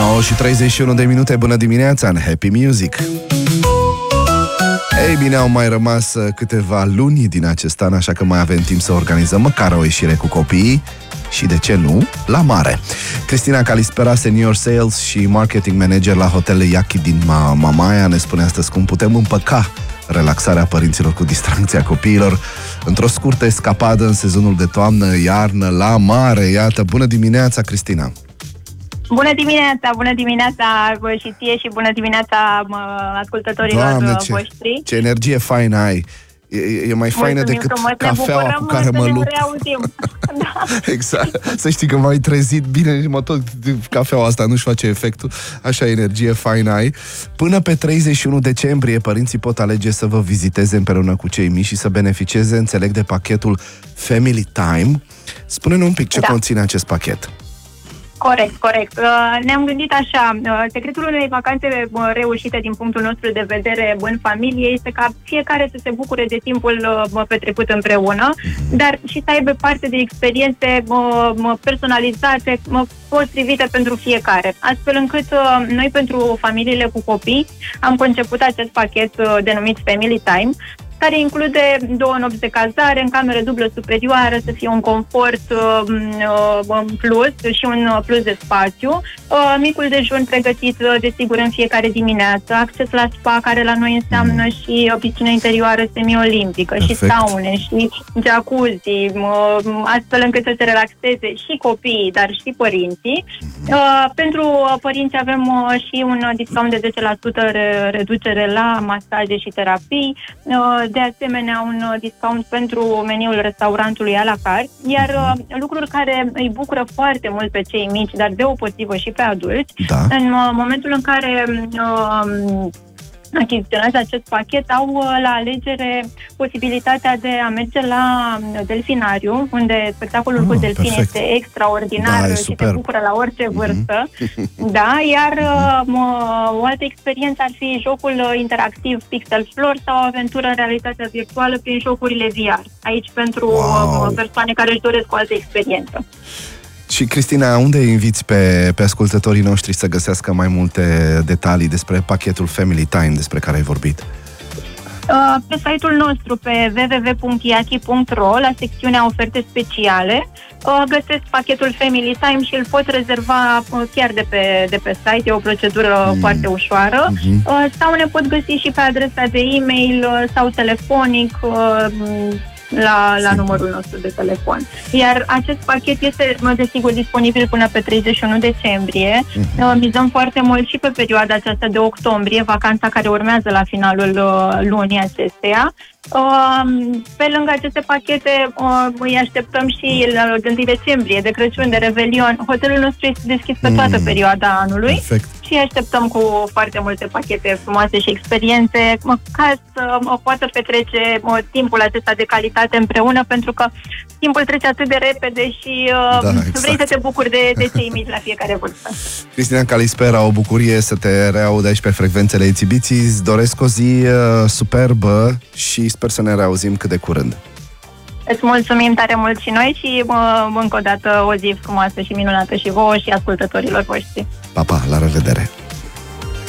9:31, bună dimineața în Happy Music. Ei bine, au mai rămas câteva luni din acest an, așa că mai avem timp să organizăm măcar o ieșire cu copiii și, de ce nu, la mare. Cristina Calispera, senior sales și marketing manager la Hotel Yaki din Mamaia, ne spune astăzi cum putem împăca relaxarea părinților cu distracția copiilor într-o scurtă escapadă în sezonul de toamnă, iarnă, la mare. Iată, bună dimineața, Cristina! Bună dimineața și ție și bună dimineața ascultătorilor voștri. Ce energie faină ai! E mai faină decât cafeaua cu care mă lupt. Da. Exact. Să știi că m-ai trezit bine și cafeaua asta nu-și face efectul. Așa energie faină ai. Până pe 31 decembrie părinții pot alege să vă viziteze împreună cu cei mici și să beneficieze, înțeleg, de pachetul Family Time. Spune-ne un pic ce conține acest pachet. Corect. Ne-am gândit așa, secretul unei vacanțe reușite din punctul nostru de vedere în familie este ca fiecare să se bucure de timpul petrecut împreună, dar și să aibă parte de experiențe personalizate, potrivite pentru fiecare. Astfel încât noi, pentru familiile cu copii, am conceput acest pachet denumit Family Time, care include 2 nopți de cazare în cameră dublă superioară, să fie un confort în plus și un plus de spațiu, micul dejun pregătit, desigur, în fiecare dimineață, acces la spa, care la noi înseamnă și o piscină interioară semi-olimpică, și saune, și jacuzzi, astfel încât să se relaxeze și copiii, dar și părinții. Pentru părinți avem și un discount de 10% reducere la masaje și terapii, de asemenea un discount pentru meniul restaurantului à la carte, iar lucruri care îi bucură foarte mult pe cei mici, dar deopotrivă și pe adulți, în momentul în care achiziționează acest pachet, au la alegere posibilitatea de a merge la delfinariu, unde spectacolul cu delfini este extraordinar și te bucură la orice vârstă. Iar o altă experiență ar fi jocul interactiv Pixel Floor sau o aventură în realitatea virtuală prin jocurile VR. Aici pentru persoane care își doresc o altă experiență. Și, Cristina, unde inviți pe ascultătorii noștri să găsească mai multe detalii despre pachetul Family Time despre care ai vorbit? Pe site-ul nostru, pe www.yaki.ro, la secțiunea oferte speciale, găsesc pachetul Family Time și îl pot rezerva chiar de pe site. E o procedură foarte ușoară. Sau ne pot găsi și pe adresa de e-mail sau telefonic, la numărul nostru de telefon. Iar acest pachet este, desigur, disponibil până pe 31 decembrie. Mizăm foarte mult și pe perioada aceasta de octombrie, vacanța care urmează la finalul lunii acesteia. Pe lângă aceste pachete îi așteptăm și la 1 decembrie, de Crăciun, de Revelion. Hotelul nostru este deschis pe toată perioada anului. Perfect. Și așteptăm cu foarte multe pachete frumoase și experiențe ca să poată petrece timpul acesta de calitate împreună, pentru că timpul trece atât de repede și vrei să te bucuri de cei mici la fiecare vârstă. Cristina Calispera, o bucurie să te reaud aici pe frecvențele Ețibiții. Îți doresc o zi superbă și sper să ne reauzim cât de curând. Îți mulțumim tare mult și noi și încă o dată o zi frumoasă și minunată și vouă și ascultătorilor voștri. Pa, la revedere!